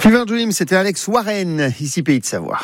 Fever Dream, c'était Alex Warren, ici Pays de Savoie.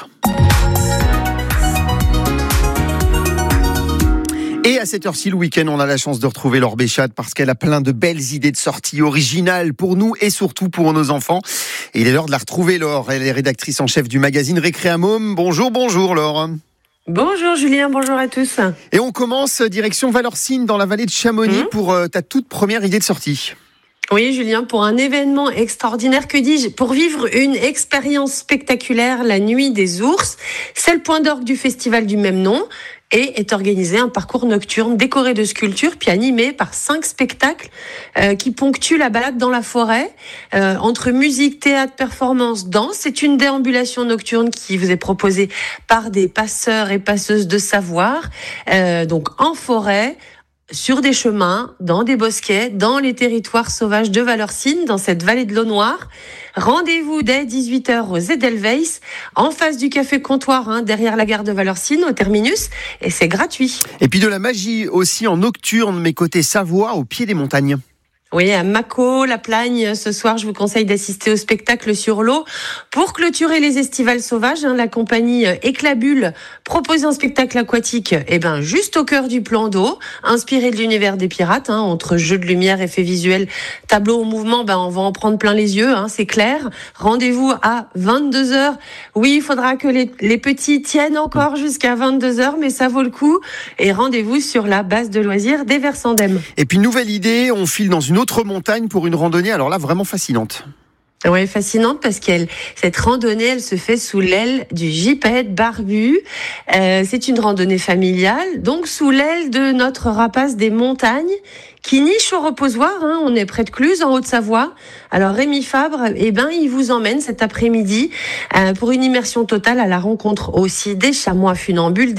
Et à cette heure-ci, le week-end, on a la chance de retrouver Laure Béchade parce qu'elle a plein de belles idées de sorties originales pour nous et surtout pour nos enfants. Et il est l'heure de la retrouver, Laure. Elle est rédactrice en chef du magazine Récréamôme. Bonjour Laure. Bonjour Julien, bonjour à tous. Et on commence direction Valorcine dans la vallée de Chamonix pour ta toute première idée de sortie. Oui Julien, pour un événement extraordinaire, que dis-je, pour vivre une expérience spectaculaire, la nuit des ours. C'est le point d'orgue du festival du même nom. Et est organisé un parcours nocturne décoré de sculptures, puis animé par 5 spectacles qui ponctuent la balade dans la forêt, entre musique, théâtre, performance, danse. C'est une déambulation nocturne qui vous est proposée par des passeurs et passeuses de savoir, donc en forêt, sur des chemins, dans des bosquets, dans les territoires sauvages de Valorcine, dans cette vallée de l'eau Noire. Rendez-vous dès 18h au Edelweiss, en face du café comptoir, derrière la gare de Valorcine, au terminus, et c'est gratuit. Et puis de la magie aussi en nocturne, mais côté Savoie, au pied des montagnes. Oui, à Mâcon, la Plagne, ce soir, je vous conseille d'assister au spectacle sur l'eau. Pour clôturer les estivales sauvages, la compagnie Éclabule propose un spectacle aquatique, juste au cœur du plan d'eau, inspiré de l'univers des pirates, entre jeux de lumière, effets visuels, tableaux au mouvement, on va en prendre plein les yeux, c'est clair. Rendez-vous à 22h. Oui, il faudra que les petits tiennent encore jusqu'à 22h, mais ça vaut le coup. Et rendez-vous sur la base de loisirs des Versandem. Et puis, nouvelle idée, on file dans une autre montagne pour une randonnée, alors là, vraiment fascinante. Ouais, fascinante parce cette randonnée, elle se fait sous l'aile du gypaète barbu. C'est une randonnée familiale, donc sous l'aile de notre rapace des montagnes qui niche au reposoir. On est près de Cluse, en Haute-Savoie. Alors Rémi Fabre, il vous emmène cet après-midi pour une immersion totale à la rencontre aussi des chamois funambules,